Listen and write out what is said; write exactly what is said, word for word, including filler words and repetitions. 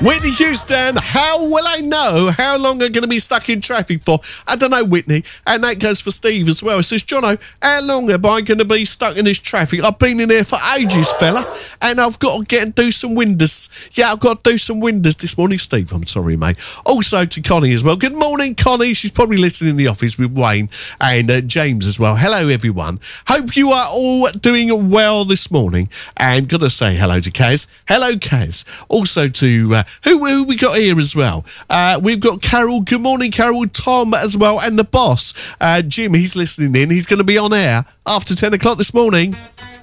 Whitney Houston, how will I know how long I'm going to be stuck in traffic for? I don't know, Whitney. And that goes for Steve as well. It says, Jono, how long am I going to be stuck in this traffic? I've been in here for ages, fella, and I've got to get and do some windows. Yeah, I've got to do some windows this morning, Steve. I'm sorry, mate. Also to Connie as well. Good morning, Connie. She's probably listening in the office with Wayne and uh, James as well. Hello, everyone. Hope you are all doing well this morning. And got to say hello to Kaz. Hello, Kaz. Also to... Uh, Who, who we got here as well? Uh, we've got Carol. Good morning, Carol. Tom as well. And the boss, uh, Jim, he's listening in. He's going to be on air after ten o'clock this morning.